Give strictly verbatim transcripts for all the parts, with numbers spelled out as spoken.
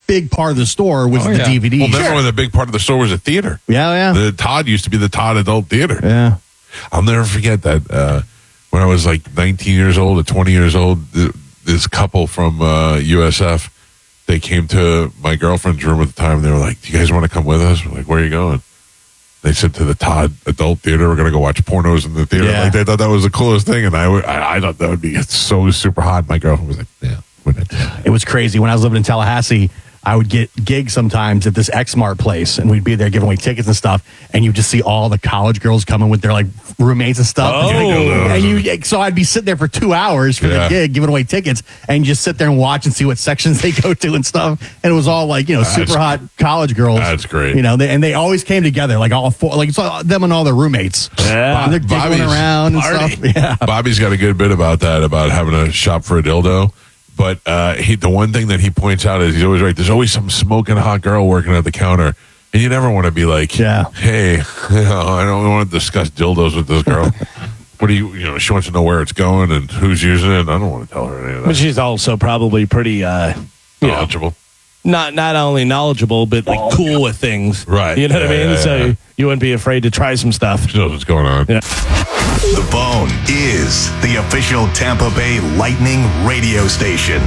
big part of the store was Oh, the yeah. D V D. Well, remember when the big part of the store was a theater? Yeah, yeah. The Todd used to be the Todd Adult Theater. Yeah. I'll never forget that uh, when I was like nineteen years old or twenty years old, th- this couple from uh, U S F, they came to my girlfriend's room at the time. And they were like, do you guys want to come with us? We're like, where are you going? They said to the Todd Adult Theater, we're going to go watch pornos in the theater. Yeah. Like they thought that was the coolest thing. And I, w- I, I thought that would be so super hot. My girlfriend was like, yeah. Wouldn't it? It was crazy. When I was living in Tallahassee, I would get gigs sometimes at this X-Mart place, and we'd be there giving away tickets and stuff, and you just see all the college girls coming with their like roommates and stuff. Oh. And you, so I'd be sitting there for two hours for Yeah. the gig, giving away tickets, and you just sit there and watch and see what sections they go to and stuff. And it was all like, you know, super That's- hot college girls. that's great. You know, they, and they always came together, like all four, like it's all, them and all their roommates. Yeah. And they're giggling Bobby's around and party. stuff. Yeah. Bobby's got a good bit about that, about having a shop for a dildo. But uh, he, the one thing that he points out is he's always right. There's always some smoking hot girl working at the counter. And you never want to be like, Yeah. hey, you know, I don't want to discuss dildos with this girl. What do you, you know, she wants to know where it's going and who's using it. I don't want to tell her any of But that. she's also probably pretty, uh, you know, Knowledgeable. not not only knowledgeable, but like cool with things. Right. You know what I Yeah, mean? yeah, So yeah. you wouldn't be afraid to try some stuff. She knows what's going on. Yeah. The Bone is the official Tampa Bay Lightning radio station.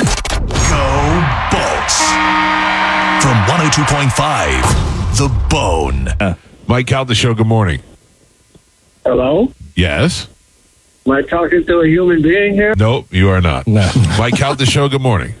Go Bolts. From one oh two point five, The Bone. Mike Calda Show, good morning. Hello? Yes? Am I talking to a human being here? Nope, you are not. No. Mike Calda Show, good morning.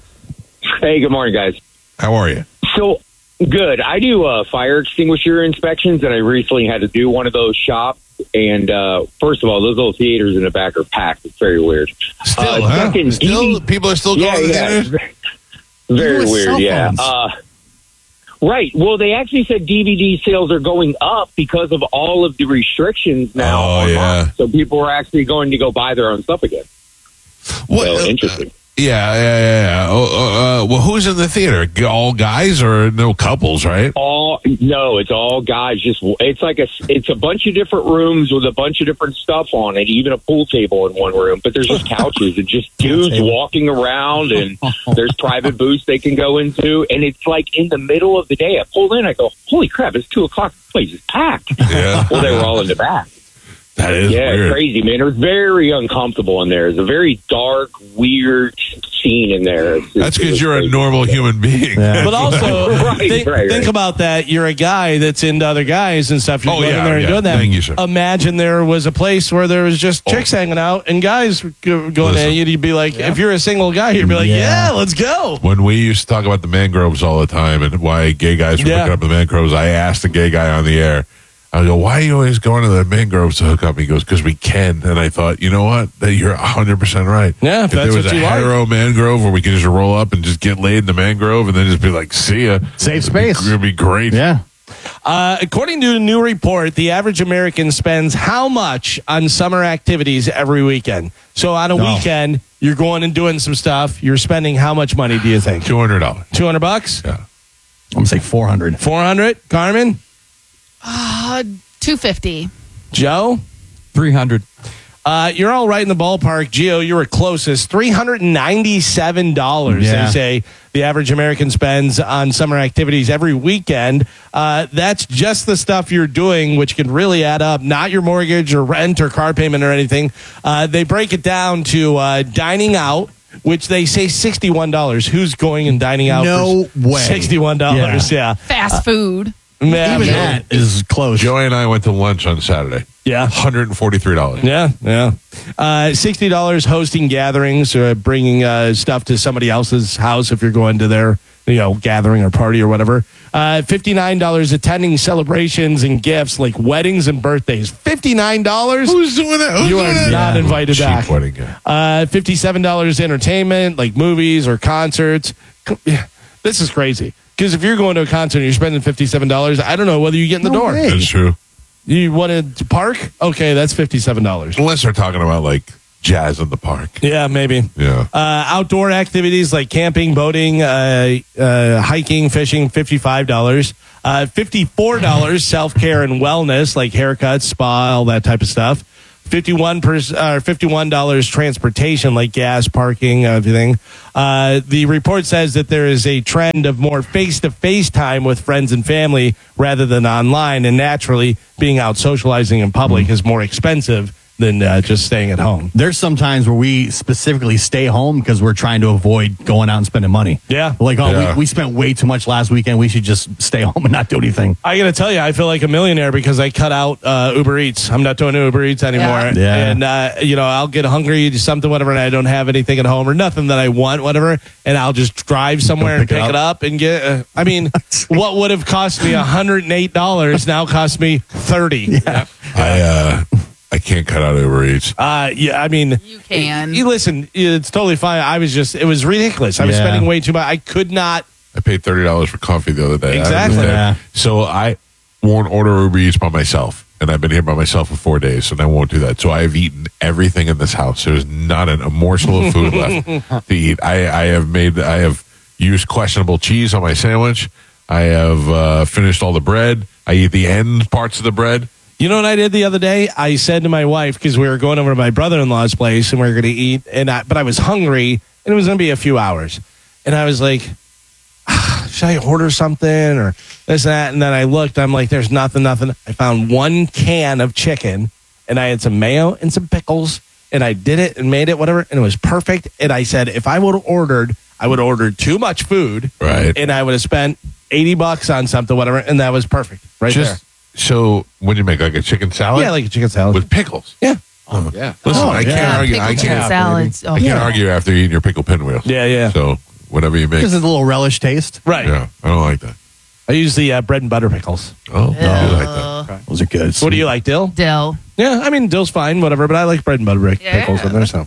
Hey, good morning, guys. How are you? So, good. I do uh, fire extinguisher inspections, and I recently had to do one of those shops. And uh, first of all, those little theaters in the back are packed. It's very weird. Still, Uh, huh? second, Still, D V D people are still going yeah, to the yeah. theaters? Very Even with weird, cell yeah. phones. Uh, right. Well, they actually said D V D sales are going up because of all of the restrictions now. Oh, online. yeah. So people are actually going to go buy their own stuff again. What, So, uh, interesting. Yeah, yeah, yeah. yeah. Oh, uh, uh, well, who's in the theater? G- All guys or no couples, right? All no, it's all guys. Just it's like a it's a bunch of different rooms with a bunch of different stuff on it. Even a pool table in one room, but there's just couches and just dudes walking around, and there's private booths they can go into. And it's like in the middle of the day. I pulled in. I go, holy crap! It's two o'clock. The place is packed. Yeah. Well, they were all in the back. That is Yeah, weird. it's crazy, man. It was very uncomfortable in there. It's a very dark, weird scene in there. It's just- That's it because was you're a crazy. normal human being. Yeah. But also, Right, think, right, think right. about that. You're a guy that's into other guys and stuff. You're Oh, going yeah, in there and yeah. doing that. Thank you, sir. Imagine there was a place where there was just chicks Oh. hanging out and guys go- going Listen. at you. You'd be like, if you're a single guy, you'd be like, Yeah. yeah, let's go. When we used to talk about the mangroves all the time and why gay guys were Yeah. hooking up with mangroves, I asked a gay guy on the air, I go, why are you always going to the mangroves to hook up? He goes, because we can. And I thought, you know what? That you're one hundred percent right. Yeah, if if that's there was what a you like. hetero mangrove where we could just roll up and just get laid in the mangrove and then just be like, see ya. Safe space. It would be great. Yeah. Uh, according to a new report, the average American spends how much on summer activities every weekend? So on a Oh. weekend, you're going and doing some stuff. You're spending how much money, do you think? two hundred dollars. two hundred bucks? Yeah. I'm going to say four hundred. four hundred? Carmen? Uh, two fifty. Joe? three hundred. Uh, you're all right in the ballpark. Gio, you were closest. three hundred ninety-seven dollars, Yeah. they say the average American spends on summer activities every weekend. Uh, that's just the stuff you're doing, which can really add up, not your mortgage or rent or car payment or anything. Uh, they break it down to uh, dining out, which they say sixty-one dollars. Who's going and dining out No for way. sixty-one dollars? Yeah. Fast food. Yeah. Even yeah. that is close. Joey and I went to lunch on Saturday. Yeah. one hundred forty-three dollars. Yeah, yeah. Uh, sixty dollars hosting gatherings or bringing uh, stuff to somebody else's house if you're going to their you know gathering or party or whatever. Uh, fifty-nine dollars attending celebrations and gifts like weddings and birthdays. fifty-nine dollars? Who's doing that? Who's You doing are that? not invited Cheap back. wedding guy. Uh, fifty-seven dollars entertainment like movies or concerts. Co- yeah, This is crazy. Because if you're going to a concert and you're spending fifty-seven dollars, I don't know whether you get in the No door. way. That's true. You wanted to park? Okay, that's fifty-seven dollars. Unless they're talking about like jazz in the park. Yeah, maybe. Yeah. Uh, outdoor activities like camping, boating, uh, uh, hiking, fishing, fifty-five dollars. Uh, fifty-four dollars self-care and wellness like haircuts, spa, all that type of stuff. fifty-one per, uh, fifty-one dollars transportation, like gas, parking, everything. Uh, the report says that there is a trend of more face-to-face time with friends and family rather than online, and naturally, being out socializing in public is more expensive than uh, just staying at home. There's some times where we specifically stay home because we're trying to avoid going out and spending money. Yeah. Like, oh, Yeah. we, we spent way too much last weekend. We should just stay home and not do anything. I got to tell you, I feel like a millionaire because I cut out uh, Uber Eats. I'm not doing Uber Eats anymore. Yeah. Yeah. And, uh, you know, I'll get hungry, do something, whatever, and I don't have anything at home or nothing that I want, whatever, and I'll just drive somewhere and pick pick it it up and get, uh, I mean, what would have cost me one hundred eight dollars now costs me thirty dollars. Yeah. I uh, I can't cut out Uber Eats. Uh, yeah, I mean, You can. You listen, it's totally fine. I was just, it was ridiculous. I was Yeah. spending way too much. I could not. I paid thirty dollars for coffee the other day. I Exactly. understand. Yeah. So I won't order Uber Eats by myself, and I've been here by myself for four days, and I won't do that. So I have eaten everything in this house. There's not an, a morsel of food left to eat. I, I have made, I have used questionable cheese on my sandwich. I have uh, finished all the bread. I eat the end parts of the bread. You know what I did the other day? I said to my wife, because we were going over to my brother-in-law's place and we were going to eat, and I, but I was hungry and it was going to be a few hours. And I was like, ah, should I order something or this and that? And then I looked, I'm like, there's nothing, nothing. I found one can of chicken and I had some mayo and some pickles and I did it and made it, whatever, and it was perfect. And I said, if I would have ordered, I would have ordered too much food. Right. And I would have spent eighty bucks on something, whatever, and that was perfect right Just so when you make like a chicken there. salad Yeah, like a chicken salad. with pickles. yeah. Oh, yeah. Listen, Oh, I yeah. can't argue. I Pickled chicken can't. salads. Oh, I can't yeah. argue after eating your pickle pinwheels. Yeah, yeah. So whatever you make. Just a little relish taste. Right. Yeah, I don't like that. I use the uh, bread and butter pickles. Oh, I do like that. Those are good. What do you like, dill? Dill. Yeah, I mean, dill's fine, whatever, but I like bread and butter brick- Yeah. pickles in there, so.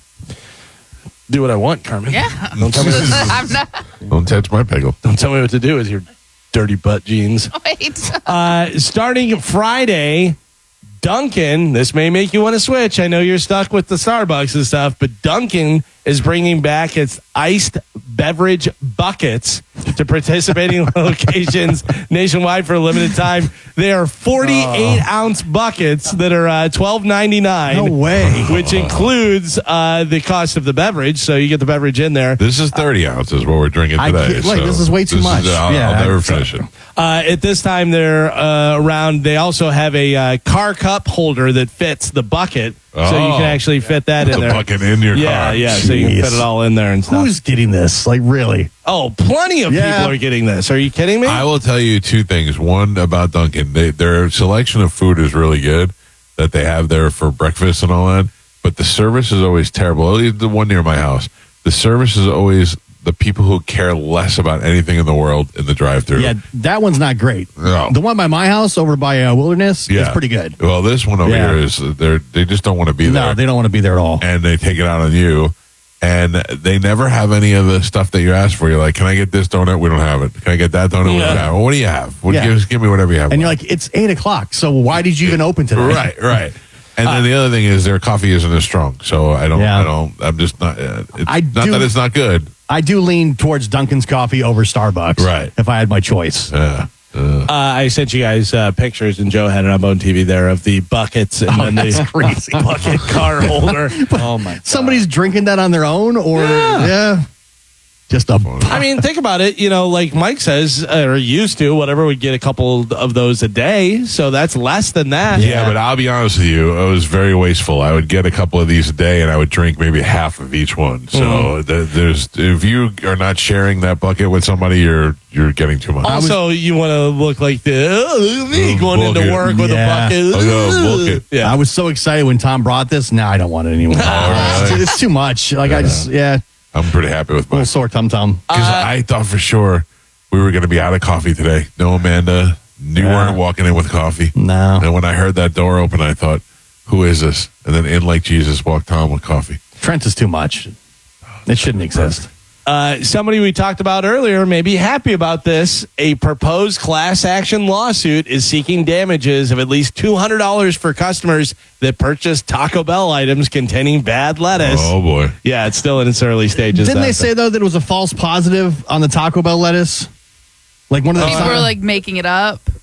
Do what I want, Carmen. Yeah. Don't tell me, I'm not. Don't touch my pickle. don't tell me what to do with your dirty butt jeans. Wait. Uh, starting Friday, Dunkin', this may make you want to switch. I know you're stuck with the Starbucks and stuff, but Dunkin' is bringing back its iced beverage buckets to participating locations nationwide for a limited time. They are forty-eight ounce buckets that are uh, twelve ninety-nine. No way. Which includes uh, the cost of the beverage, so you get the beverage in there. This is thirty ounces what we're drinking I today. can't- like, so this is way too this much. I'll, Yeah, I'll never I- finish it. Uh, at this time, they're uh, around. They also have a uh, car cup holder that fits the bucket, so you Oh. can actually fit that in The there. bucket in your Yeah, car. yeah. So you can Jeez. fit it all in there and stuff. Who's getting this? Like, really? Oh, plenty of Yeah. people are getting this. Are you kidding me? I will tell you two things. One about Dunkin', they, their selection of food is really good that they have there for breakfast and all that. But the service is always terrible. At least the one near my house, the service is always the people who care less about anything in the world in the drive-thru. Yeah, that one's not great. No. The one by my house over by uh, Wilderness Yeah. is pretty good. Well, this one over Yeah. here is they they just don't want to be No, there, they don't want to be there at all. and they take it out on you. And they never have any of the stuff that you ask for. You're like, can I get this donut? We don't have it. Can I get that donut? We don't Yeah. have it. What do you have? What, Yeah. give, give me whatever you have. And you're like, it's eight o'clock. So why did you even open today? right, right. And then the other thing is their coffee isn't as strong. So I don't, Yeah. I don't, I'm just not, uh, it's I not do- that it's not good. I do lean towards Dunkin's coffee over Starbucks. Right. If I had my choice. Yeah. Uh, I sent you guys uh, pictures, and Joe had it on Bone T V there of the buckets and then that's the crazy. bucket car holder. Oh my! Somebody's drinking that on their own, or yeah, just a. I mean, think about it. You know, like Mike says, or used to, whatever, would get a couple of those a day. So that's less than that. Yeah, but I'll be honest with you, I was very wasteful. I would get a couple of these a day, and I would drink maybe half of each one. So Mm-hmm. th- there's, if you are not sharing that bucket with somebody, you're you're getting too much. Also, you want to look like the oh, look at me Oh, going into bucket. work with Yeah. a bucket. Oh, yeah, bucket. Yeah. I was so excited when Tom brought this. Now I don't want it anymore. Oh, really? It's too much. Like I just, yeah, I'm pretty happy with little mine. sore tum tum. Because I thought for sure we were going to be out of coffee today. No, Amanda, you Yeah. weren't walking in with coffee. No. And when I heard that door open, I thought, who is this? And then in like Jesus walked Tom with coffee. Trent is too much. It shouldn't exist. Uh, somebody we talked about earlier may be happy about this. A proposed class action lawsuit is seeking damages of at least two hundred dollars for customers that purchase Taco Bell items containing bad lettuce. Oh, boy. Yeah, it's still in its early stages. Didn't that- they say though that it was a false positive on the Taco Bell lettuce? Like one of the People were like making it up.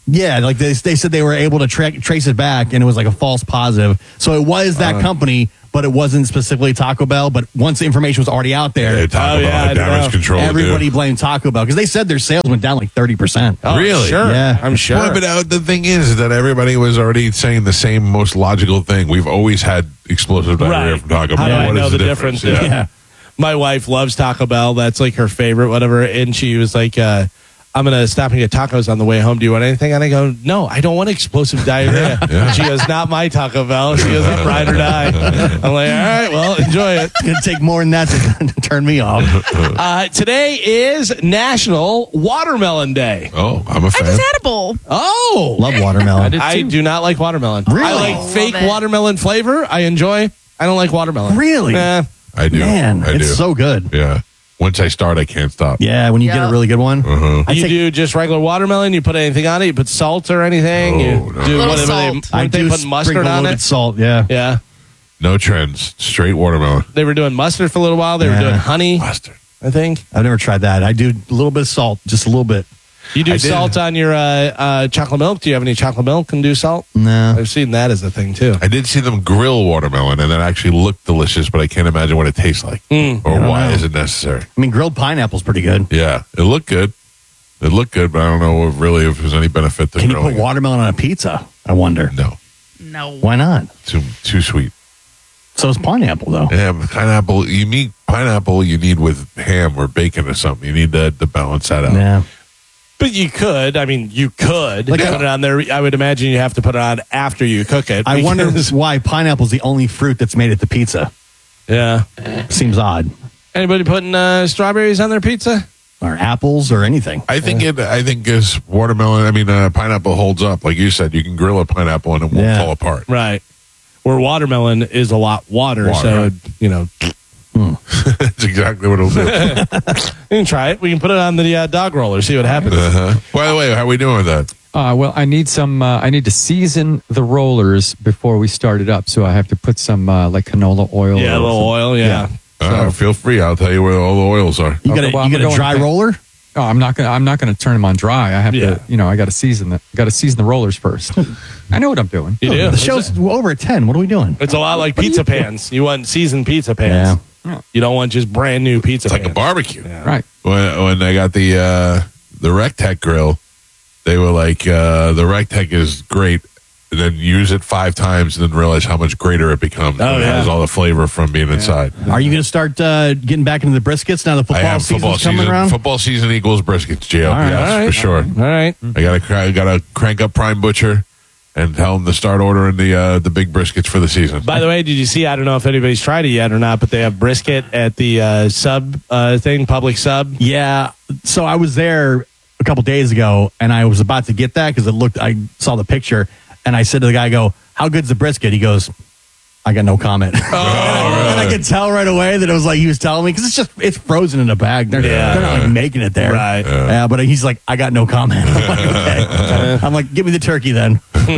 Yeah, like they, they said they were able to tra- trace it back, and it was like a false positive. So it was that Uh. company, but it wasn't specifically Taco Bell. But once the information was already out there, Yeah, Taco Oh, Bell yeah, had I damage know. control. to do. everybody blamed Taco Bell because they said their sales went down like thirty percent. Oh, Really? Sure. Yeah. I'm sure. Well, but uh, the thing is, is that everybody was already saying the same most logical thing. We've always had explosive diarrhea Right. from Taco How Bell. do I What know is the difference? Yeah. Yeah. My wife loves Taco Bell. That's like her favorite, whatever. And she was like, uh, I'm going to stop and get tacos on the way home. Do you want anything? And I go, no, I don't want explosive diarrhea. Yeah. She goes, not my Taco Bell. She goes, ride or die. I'm like, all right, well, enjoy it. It's going to take more than that to, to turn me off. Uh, today is National Watermelon Day. Oh, I'm a I fan. just had a bowl. Oh. Love watermelon. I do not like watermelon. Really? I like Oh, fake love it. watermelon flavor. I enjoy. I don't like watermelon. Really? Eh. I do. Man, I it's do. so good. Yeah. Once I start, I can't stop. Yeah, when you get Yeah. a really good one. Uh-huh. I you take- do just regular watermelon? You put anything on it? You put salt or anything? Oh, you no. do Little whatever salt. they, I they do put mustard sprinkle on loaded it? salt. Yeah. Yeah. No trends. Straight watermelon. They were doing mustard for a little while. They were Yeah. doing honey, Mustard. I think. I've never tried that. I do a little bit of salt, just a little bit. You do I did. salt on your uh, uh, chocolate milk? Do you have any chocolate milk and do salt? No. I've seen that as a thing too. I did see them grill watermelon, and that actually looked delicious, but I can't imagine what it tastes like Mm. or don't why know. is it necessary. I mean, grilled pineapple's pretty good. Yeah, it looked good. It looked good, but I don't know if really if there's any benefit to Can you grilling put watermelon on a pizza? I wonder. it. No, No. Why not? too too sweet. So is pineapple, though. Yeah, but pineapple. You need pineapple. You need with ham or bacon or something. You need to, to balance that out. Yeah. But you could. I mean, you could Like put a- it on there. I would imagine you have to put it on after you cook it. I wonder because- why pineapple's the only fruit that's made at the pizza. Yeah. Seems odd. Anybody putting uh, strawberries on their pizza? Or apples or anything. I think it. I think as watermelon. I mean, uh, pineapple holds up. Like you said, you can grill a pineapple and it won't Yeah. fall apart. Right. Where watermelon is a lot water, Water. so you know That's exactly what it'll do. you can try it. We can put it on the uh, dog roller, see what happens. uh-huh. By the way, how are we doing with that? Uh, well, I need some. Uh, I need to season the rollers before we start it up. So I have to put some uh, like canola oil. Yeah, a or little some- oil. Yeah. Uh, feel free. I'll tell you where all the oils are. You got Okay, a, well, you I'm got a going dry to- roller? Oh, I'm not gonna. I'm not gonna turn them on dry. I have Yeah. to. You know, I got to season the. Got to season the rollers first. I know what I'm doing. You do. The show's over at ten. What are we doing? It's a lot like pizza pans. You want seasoned pizza pans. You don't want just brand new pizza It's like a pans. barbecue. Right. When when I got the uh, the Rectech grill, they were like, uh, the Rectech is great. And then use it five times and then realize how much greater it becomes. Oh, and it yeah. has all the flavor from being inside. Are you going to start uh, getting back into the briskets now the I football have season's football coming season. around? Football season equals briskets, J L. All right, yes, all right. for sure. All right. I got to I got to crank up Prime Butcher and tell them to start ordering the uh, the big briskets for the season. By the way, did you see? I don't know if anybody's tried it yet or not, but they have brisket at the uh, sub uh, thing, public sub. Yeah. So I was there a couple days ago, and I was about to get that because it looked. I saw the picture, and I said to the guy, "I "Go, how good's the brisket?" He goes, "I got no comment." and, I, and I could tell right away that it was like he was telling me because it's just it's frozen in a bag. They're, Yeah. they're not like making it there, Right. Yeah, but he's like, "I got no comment." I'm like, okay. I'm like, "Give me the turkey then."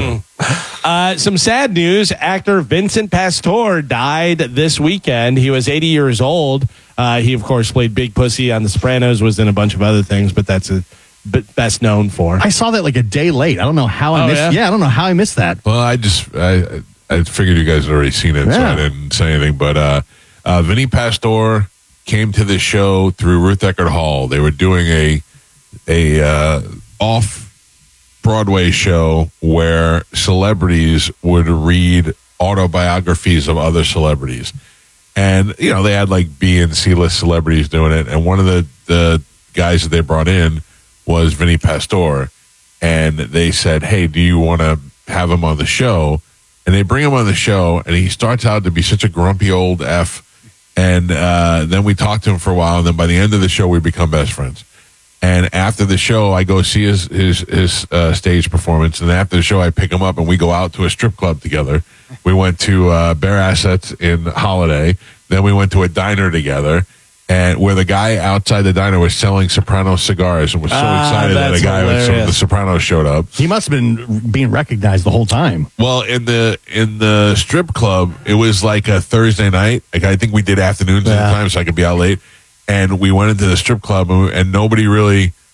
Uh, some sad news. Actor Vincent Pastore died this weekend. He was eighty years old. Uh, he, of course, played Big Pussy on The Sopranos, was in a bunch of other things, but that's a, b- best known for. I saw that like a day late. I don't know how I Oh, missed. yeah? Yeah? I don't know how I missed that. Well, I just I I figured you guys had already seen it, so Yeah. I didn't say anything. But uh, uh, Vinny Pastore came to this show through Ruth Eckerd Hall. They were doing a a uh, off Broadway show where celebrities would read autobiographies of other celebrities, and you know they had like B and C list celebrities doing it. And one of the the guys that they brought in was Vinny Pastore, and they said, "Hey, do you want to have him on the show?" And they bring him on the show, and he starts out to be such a grumpy old F. And uh, then we talk to him for a while, and then by the end of the show, we become best friends. And after the show, I go see his his, his uh, stage performance, and after the show, I pick him up, and we go out to a strip club together. We went to uh, Bare Assets in Holiday, then we went to a diner together, and where the guy outside the diner was selling Soprano cigars, and was so Ah, excited that a that's guy with some, hilarious. the Sopranos showed up. He must have been being recognized the whole time. Well, in the in the strip club, it was like a Thursday night. Like I think we did afternoons at Yeah. the time, so I could be out late. And we went into the strip club, and, and nobody really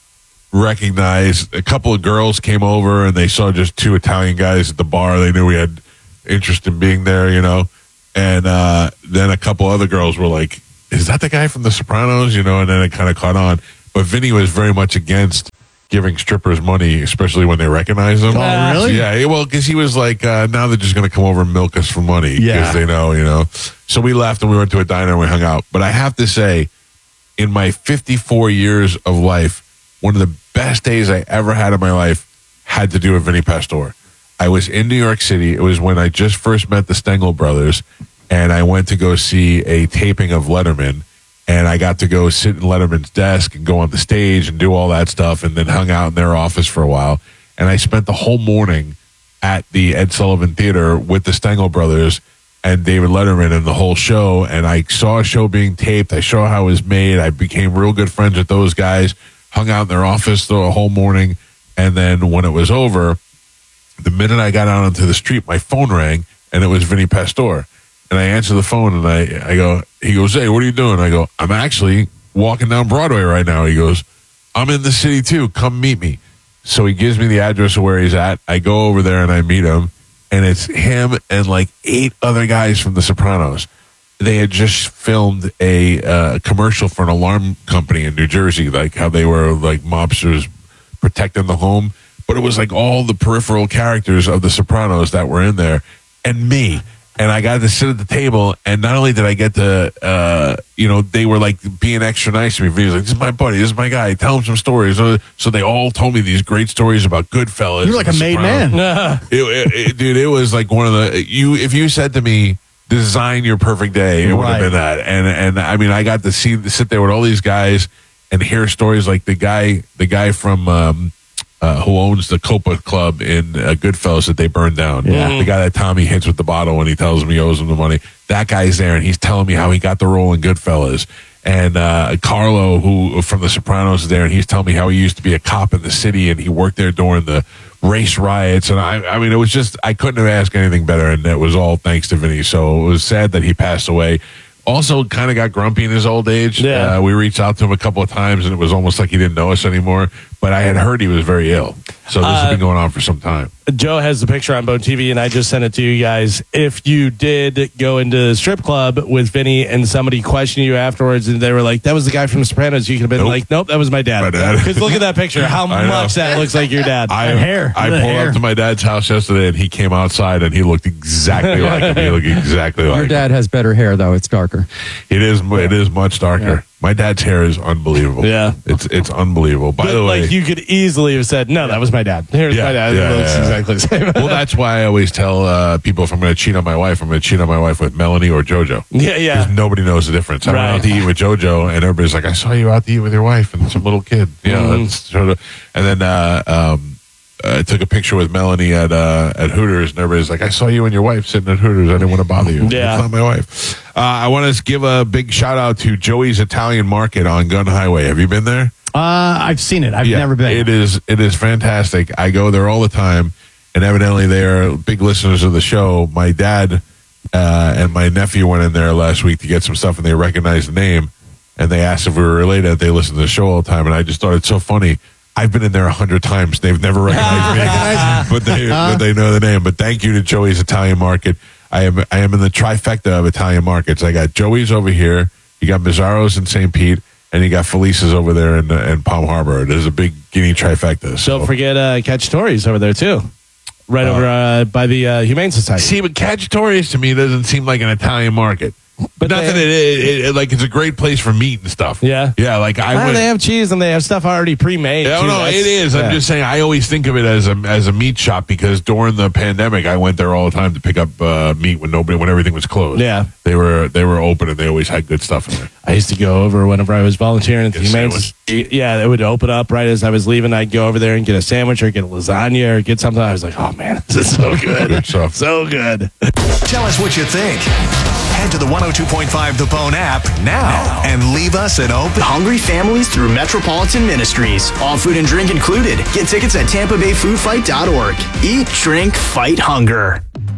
recognized a couple of girls came over and they saw just two Italian guys at the bar. They knew we had interest in being there, you know. And uh, then a couple other girls were like, is that the guy from The Sopranos? You know, and then it kind of caught on. But Vinny was very much against giving strippers money, especially when they recognize them. Oh, really? Yeah, well, because he was like, uh, now they're just going to come over and milk us for money because Yeah. they know, you know. So we left and we went to a diner and we hung out. But I have to say, in my fifty-four years of life, one of the best days I ever had in my life had to do with Vinny Pastore. I was in New York City. It was when I just first met the Stengel brothers, and I went to go see a taping of Letterman. And I got to go sit in Letterman's desk and go on the stage and do all that stuff, and then hung out in their office for a while. And I spent the whole morning at the Ed Sullivan Theater with the Stengel brothers and David Letterman and the whole show. And I saw a show being taped. I saw how it was made. I became real good friends with those guys, hung out in their office the whole morning. And then when it was over, the minute I got out onto the street, my phone rang, and it was Vinny Pastore. And I answer the phone, and I, I go, he goes, hey, what are you doing? I go, I'm actually walking down Broadway right now. He goes, I'm in the city too. Come meet me. So he gives me the address of where he's at. I go over there and I meet him, and it's him and like eight other guys from The Sopranos. They had just filmed a uh, commercial for an alarm company in New Jersey, like how they were like mobsters protecting the home. But it was like all the peripheral characters of The Sopranos that were in there, and me. And I got to sit at the table, and not only did I get to, uh, you know, they were like being extra nice to me. He was like, this is my buddy, this is my guy, tell him some stories. So they all told me these great stories about Goodfellas. You're like a made man. it, it, it, dude, it was like one of the, you. if you said to me, design your perfect day, it would have Right. been that. And, and I mean, I got to see, sit there with all these guys and hear stories like the guy, the guy from, um, Uh, who owns the Copa Club in uh, Goodfellas that they burned down. Yeah. The guy that Tommy hits with the bottle when he tells him he owes him the money. That guy's there, and he's telling me how he got the role in Goodfellas. And uh, Carlo, who from The Sopranos, is there, and he's telling me how he used to be a cop in the city, and he worked there during the race riots. And I, I mean, it was just, I couldn't have asked anything better, and it was all thanks to Vinny. So it was sad that he passed away. Also, kind of got grumpy in his old age. Yeah. Uh, we reached out to him a couple of times, and it was almost like he didn't know us anymore. But I had heard he was very ill. So this Uh, has been going on for some time. Joe has the picture on Bone T V, and I just sent it to you guys. If you did go into the strip club with Vinny and somebody questioned you afterwards, and they were like, that was the guy from The Sopranos, you could have been Nope. like, nope, that was my dad. My dad. Because look at that picture. How I know. much that looks like your dad. I, That hair. I That pulled hair. up to my dad's house yesterday, and he came outside, and he looked exactly like him. He looked exactly like Your dad has better hair, though. It's darker. him. It is, it is much darker. Yeah. My dad's hair is unbelievable. Yeah. It's it's unbelievable. By But, the way, like, you could easily have said, no, that was my dad. Here's Yeah, my dad. yeah, it looks yeah. exactly the same. well, that's why I always tell uh, people if I'm going to cheat on my wife, I'm going to cheat on my wife with Melanie or JoJo. yeah, yeah. Because nobody knows the difference. I Right. went out to eat with JoJo, and everybody's like, I saw you out to eat with your wife and some little kid. Yeah, Mhm. that's sort of. And then uh, um, I took a picture with Melanie at uh, at Hooters, and everybody's like, I saw you and your wife sitting at Hooters. I didn't want to bother you. Yeah. It's not my wife. Uh, I want to give a big shout out to Joey's Italian Market on Gun Highway. Have you been there? Uh, I've seen it. I've Yeah, never been. It is it is fantastic. I go there all the time, and evidently they are big listeners of the show. My dad uh, and my nephew went in there last week to get some stuff, and they recognized the name, and they asked if we were related. They listen to the show all the time, and I just thought it's so funny. I've been in there a hundred times. They've never recognized me, but they but they know the name. But thank you to Joey's Italian Market. I am I am in the trifecta of Italian markets. I got Joey's over here. You got Mazzaro's in Saint Pete. And you got Felice's over there in, in Palm Harbor. There's a big guinea trifecta. So. Don't forget uh, Cacciatore's over there, too. Right Uh, over uh, by the uh, Humane Society. See, but Cacciatore's to me doesn't seem like an Italian market. But not they- that it, it, it, like it's a great place for meat and stuff. Yeah. Yeah, like I Ah, went. they have cheese and they have stuff already pre-made. No, too. no, That's- it is. yeah. I'm just saying. I always think of it as a as a meat shop because during the pandemic, I went there all the time to pick up uh, meat when nobody when everything was closed. Yeah. they were they were open and they always had good stuff in there. I used to go over whenever I was volunteering at the Get a Humane sandwich. Society. Yeah, it would open up right as I was leaving. I'd go over there and get a sandwich or get a lasagna or get something. I was like, oh man, this is so good. Good stuff. So good. Tell us what you think. Head to the one oh two point five The Bone app now and leave us an open. Hungry families through Metropolitan Ministries. All food and drink included. Get tickets at tampa bay food fight dot org. Eat, drink, fight hunger.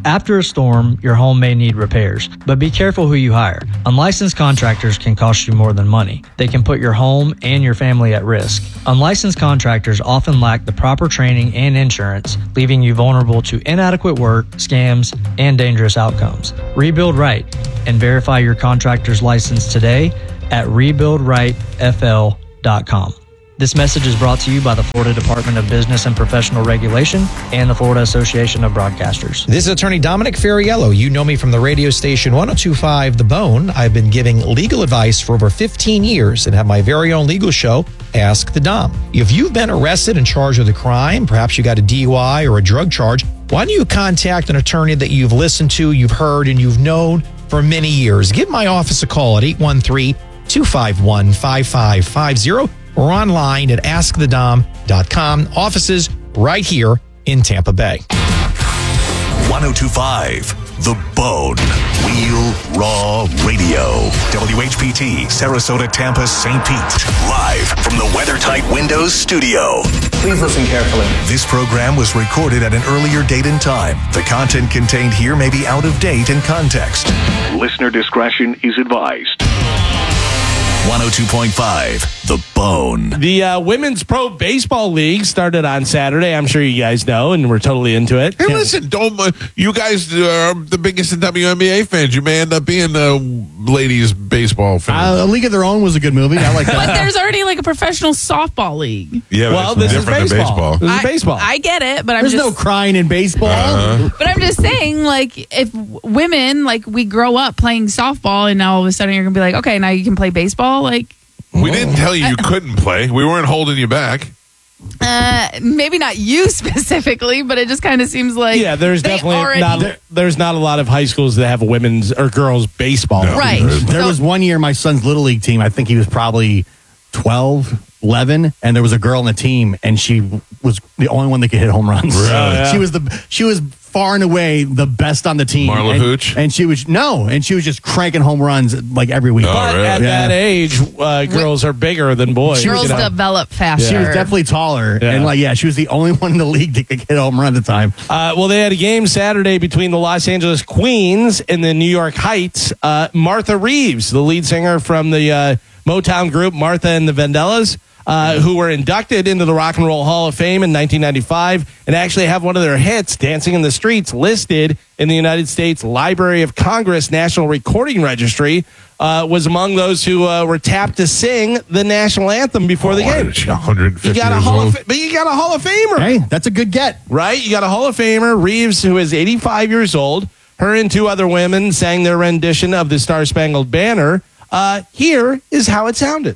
After a storm, your home may need repairs, but be careful who you hire. Unlicensed contractors can cost you more than money. They can put your home and your family at risk. Unlicensed contractors often lack the proper training and insurance, leaving you vulnerable to inadequate work, scams, and dangerous outcomes. Rebuild right and verify your contractor's license today at rebuild right f l dot com. This message is brought to you by the Florida Department of Business and Professional Regulation and the Florida Association of Broadcasters. This is Attorney Dominic Ferriello. You know me from the radio station one oh two point five The Bone. I've been giving legal advice for over fifteen years and have my very own legal show, Ask the Dom. If you've been arrested and charged with a crime, perhaps you got a D U I or a drug charge, why don't you contact an attorney that you've listened to, you've heard, and you've known for many years? Give my office a call at eight one three, two five one, five five five zero or online at ask the dom dot com. Offices right here in Tampa Bay. one oh two point five The Bone. Wheel Raw Radio. W H P T, Sarasota, Tampa, Saint Pete. Live from the WeatherTight Windows studio. Please listen carefully. This program was recorded at an earlier date and time. The content contained here may be out of date in context. Listener discretion is advised. one oh two point five The Bone. The uh, Women's Pro Baseball League started on Saturday. I'm sure you guys know, and we're totally into it. Hey, listen, don't uh, you guys are the biggest W N B A fans. You may end up being a ladies baseball fan. Uh, A League of Their Own was a good movie. I like But that. there's already like a professional softball league. yeah, but well, it's this is different than baseball. baseball. This is I, baseball. I get it, but I'm There's just no crying in baseball. Uh-huh. but I'm just saying, like, if w- women, like, we grow up playing softball and now all of a sudden you're gonna be like, okay, now you can play baseball, like, We didn't tell you you couldn't play. We weren't holding you back. uh, maybe not you specifically, but it just kind of seems like yeah, there's they definitely already- not. There's not a lot of high schools that have women's or girls baseball. No. right. There So- was one year my son's little league team. I think he was probably twelve, eleven, and there was a girl on the team, and she was the only one that could hit home runs. Really? Oh, yeah. She was the she was far and away the best on the team. Marla and, Hooch? and she was no, and she was just cranking home runs like every week. Oh, But really? at Yeah. that age, uh, girls are bigger than boys. girls you know? develop faster. She was definitely taller, Yeah. and like yeah, she was the only one in the league that could hit home run at the time. Uh, well, they had a game Saturday between the Los Angeles Queens and the New York Heights. Uh, Martha Reeves, the lead singer from the uh, Motown group Martha and the Vandellas, uh, who were inducted into the Rock and Roll Hall of Fame in nineteen ninety-five and actually have one of their hits, Dancing in the Streets, listed in the United States Library of Congress National Recording Registry, uh, was among those who uh, were tapped to sing the national anthem before the game. She's one hundred fifty You got a years Hall old. of Fa- but you got a Hall of Famer. Hey, that's a good get. Right? You got a Hall of Famer, Reeves, who is eighty-five years old. Her and two other women sang their rendition of the Star Spangled Banner. Uh, here is how it sounded.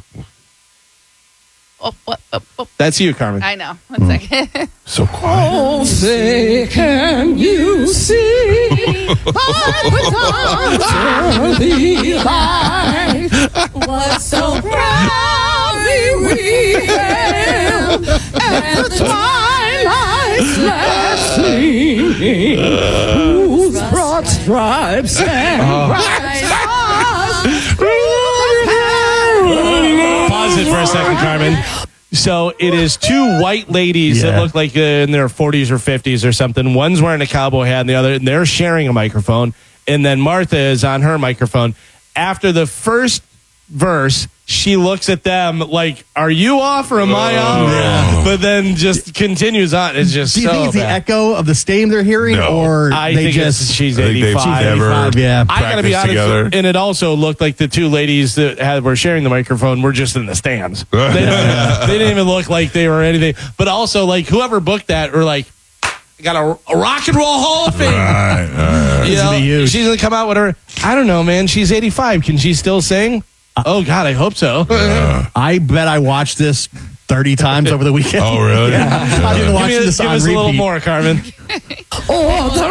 Oh, what, oh, oh. That's you, Carmen. I know. One second. So quiet. Oh, say, can you see by the early light what so proudly we hailed at twilight's last gleaming, whose broad stripes and bright stars through the Pause it for a second, Carmen. So it is two white ladies that Yeah. look like uh, in their forties or fifties or something. One's wearing a cowboy hat and the other, and they're sharing a microphone. And then Martha is on her microphone. After the first verse, she looks at them like, are you off or am I on? Yeah. But then just continues on. It's just Do you so think it's the bad. echo of the stadium they're hearing, No. or I they think just it's, she's I think they've eighty-five. never eighty-five, yeah. I gotta be practiced honest, together. and it also looked like the two ladies that had, were sharing the microphone were just in the stands. They didn't, they didn't even look like they were anything. But also, like whoever booked that, were like, got a, a rock and roll Hall of Fame. Right, all right. You This would know, be huge. she's gonna come out with her. I don't know, man. She's eighty-five. Can she still sing? Oh God, I hope so. I bet I watched this thirty times over the weekend. Oh, really? Yeah. I didn't Give, watch me a, this give on us a little repeat. more, Carmen. Oh, the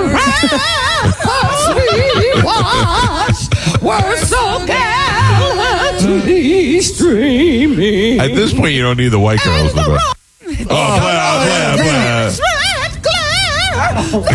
ramparts we watched were so gallantly streaming. At this point, you don't need the white girls. To go. Oh, blah, blah, blah.